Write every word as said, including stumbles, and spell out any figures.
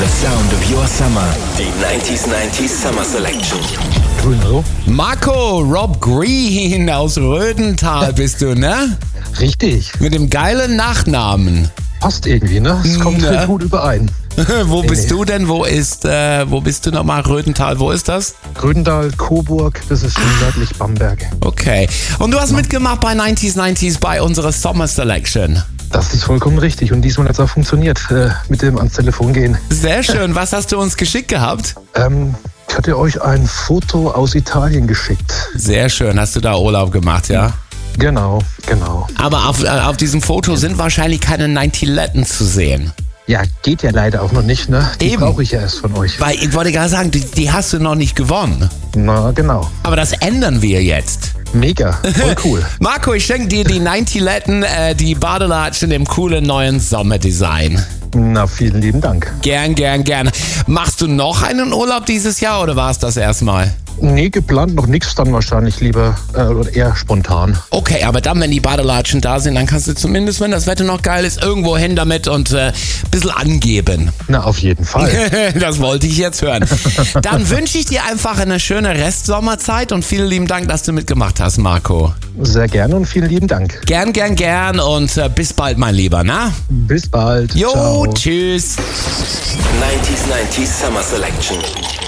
The sound of your summer. Die nineties nineties Summer Selection. Hallo. Marco, Rob Green aus Rödental bist du, ne? Richtig. Mit dem geilen Nachnamen. Passt irgendwie, ne? Es kommt Ja. halt gut überein. Wo Nee, bist nee. du denn? Wo ist, äh, wo bist du nochmal? Rödental, wo ist das? Grödendal, Coburg, das ist nördlich Bamberg. Okay. Und du hast mitgemacht bei nineties nineties bei unserer Summer Selection. Das ist vollkommen richtig und diesmal hat es auch funktioniert, äh, mit dem ans Telefon gehen. Sehr schön. Was hast du uns geschickt gehabt? Ähm, ich hatte euch ein Foto aus Italien geschickt. Sehr schön. Hast du da Urlaub gemacht, ja? Genau, genau. Aber auf, äh, auf diesem Foto sind wahrscheinlich keine neunzig Letten zu sehen. Ja, geht ja leider auch noch nicht, ne? Die Eben. brauche ich ja erst von euch. Weil ich wollte gerade sagen, die, die hast du noch nicht gewonnen. Na, genau. Aber das ändern wir jetzt. Mega, voll cool. Marco, ich schenke dir die neunzig Letten, äh, die Badelatschen im coolen neuen Sommerdesign. Na, vielen lieben Dank. Gern, gern, gern. Machst du noch einen Urlaub dieses Jahr oder war es das erstmal? Nee, geplant noch nichts, dann wahrscheinlich lieber äh, oder eher spontan. Okay, aber dann, wenn die Badelatschen da sind, dann kannst du zumindest, wenn das Wetter noch geil ist, irgendwo hin damit und äh, ein bisschen angeben. Na, auf jeden Fall. Das wollte ich jetzt hören. Dann wünsche ich dir einfach eine schöne Restsommerzeit und vielen lieben Dank, dass du mitgemacht hast, Marco. Sehr gerne und vielen lieben Dank. Gern, gern, gern und äh, bis bald, mein Lieber, na? Bis bald. Jo, Ciao. tschüss. nineties nineties Summer Selection.